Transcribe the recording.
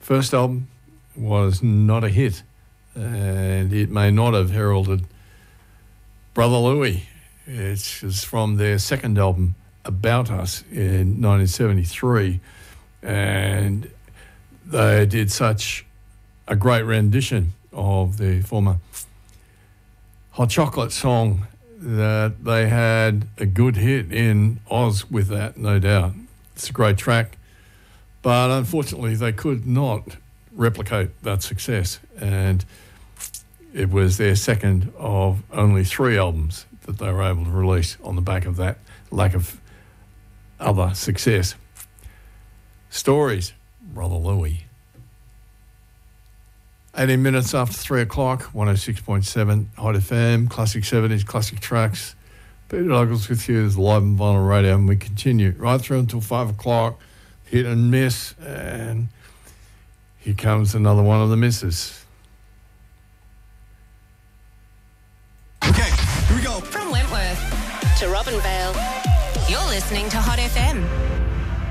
First album was not a hit, and it may not have heralded Brother Louie. It was from their second album, About Us, in 1973, and they did such a great rendition of the former Hot Chocolate song that they had a good hit in Oz with that, no doubt. It's a great track, but unfortunately they could not replicate that success, and it was their second of only 3 albums that they were able to release on the back of that lack of other success. Stories, Brother Louie. 18 minutes after 3 o'clock, 106.7 Hot FM, classic 70s, classic tracks. Peter Douglas with you, is live on vinyl radio, and we continue right through until 5 o'clock. Hit and miss, and here comes another one of the misses. Okay, here we go. From Wentworth to Robinvale, you're listening to Hot FM.